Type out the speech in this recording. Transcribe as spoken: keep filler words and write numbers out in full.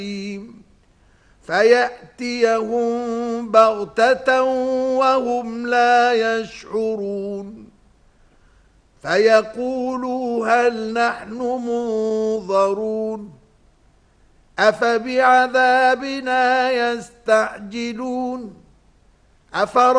فيأتيهم بغتة وهم لا يشعرون فيقولوا هل نحن منظرون أفبعذابنا يستعجلون أفرأيتم